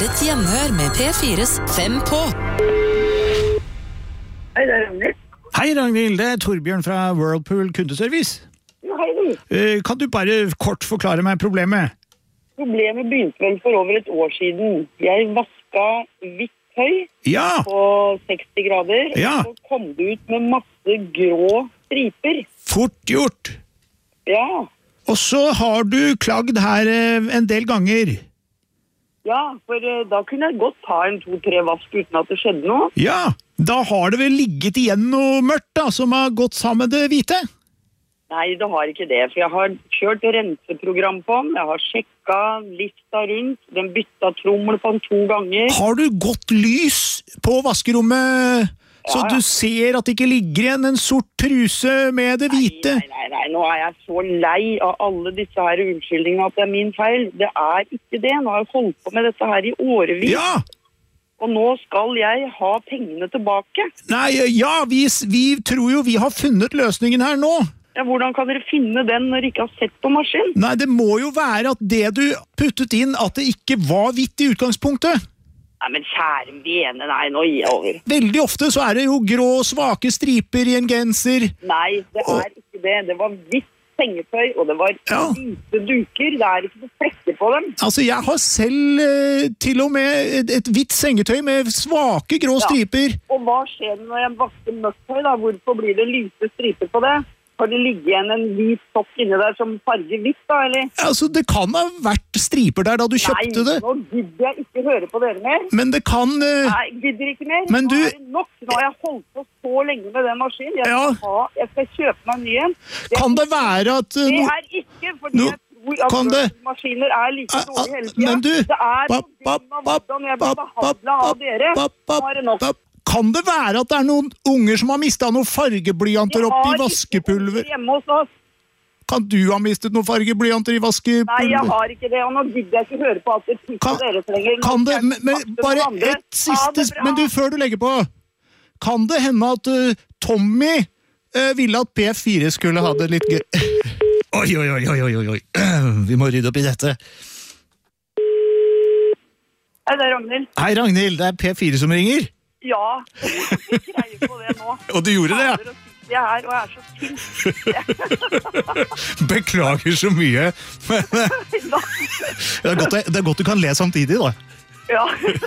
er et gjenhør med P4's 5 på. Hei, det er Ragnhild. Hei Ragnhild, det er Torbjørn fra Whirlpool kundeservice. Ja, hei du. Kan du bare kort forklare meg problemet? Problemet begynte vel for over et år siden. Jeg vasket hvitt tøy på 60 grader, Ja. og så kom det ut med masse grå striper. Fort gjort. Ja, Og så har du klagd her en del ganger. ja, for da kunne jeg godt ta en 2-3 vask uten at det skjedde noe. Ja, da har det vel ligget igjen noe mørkt da, som har gått sammen med det hvite? Nei, det har ikke det, for jeg har kjørt renseprogram på den, jeg har sjekket lista rundt, den bytta trommel på den 2 ganger. Har du gått lys på vaskerommet, så Ja. du ser at det ikke ligger igjen en sort truse med det hvite? Nei, nå er jeg så lei av alle disse her unnskyldningene at det er min feil. Det er ikke det, nå har jeg holdt på med dette her i årevis. Ja! Og nå skal jeg ha pengene tilbake. Nei, ja, vi tror jo vi har funnet løsningen her nå. Ja, hvordan kan dere finne den når dere ikke har sett på maskin? Nei, det må jo være at det du puttet inn, at det ikke var hvitt i utgangspunktet. Nei, men kjære vene, nei, nå gir jeg over. Veldig ofte så er det jo grå, svake striper i en genser. Nei, det er ikke det. Det var hvitt sengetøy, og det var hvite duker. Det er ikke noe flekker på dem. Altså, jeg har selv til og med et hvitt sengetøy med svake grå striper. Og hva skjer når jeg vasker mørkt tøy da? Hvorfor blir det lyse striper på det? Har det ligget igjen en hvit sokk inni der som farger hvitt da, eller? Altså, det kan ha vært striper der da du kjøpte det. Nei, nå gidder jeg ikke høre på dere mer. Men det kan... Nei, gidder ikke mer. Men du... Nå er det nok. Nå har jeg holdt på så lenge med den maskinen. Jeg skal kjøpe meg en ny en. Kan det være at... Det er ikke fordi jeg tror at maskiner er like dårlige hele tiden. Men du... Det er på grunn av hvordan jeg blir behandlet av dere. Nå er det nok. Kan det være at det er noen unger som har mistet noen fargeblyanter oppi vaskepulver? Hjemme hos oss. Kan du ha mistet noen fargeblyanter i vaskepulver? Nei, jeg har ikke det, og nå gidder jeg ikke høre på alt det tipset dere trenger. Kan det, men bare et siste, men du, før du legger på, kan det hende at Tommy ville at P4 skulle ha det litt gøy? Oi, vi må rydde opp i dette. Hei, det er Ragnhild. Hei Ragnhild, det er P4 som ringer. Ja, jeg greier på det nå. Og du gjorde det, ja? Jeg er her, og jeg er så sint. Beklager så mye. Det er godt du kan le samtidig, da. Ja.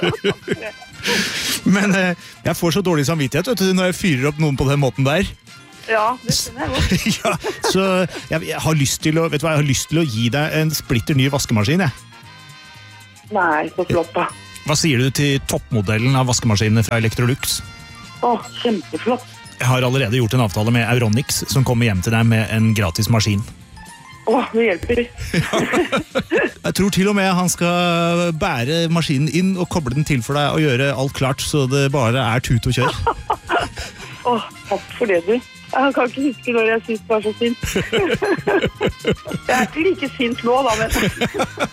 Men jeg får så dårlig samvittighet, vet du, når jeg fyrer opp noen på den måten der. Ja, det skjønner jeg godt. Ja, så jeg har lyst til å, vet du hva, jeg har lyst til å gi deg en splitter ny vaskemaskin, jeg. Nei, så flott da. Hva sier du til toppmodellen av vaskemaskinene fra Electrolux? Kjempeflott. Jeg har allerede gjort en avtale med Euronix, som kommer hjem til deg med en gratis maskin. Det hjelper. Jeg tror til og med han skal bære maskinen inn og koble den til for deg og gjøre alt klart, så det bare er tut og kjør. Takk for det, du. Jeg kan ikke huske når jeg synes det var så sint. Jeg er ikke like sint nå, da, men...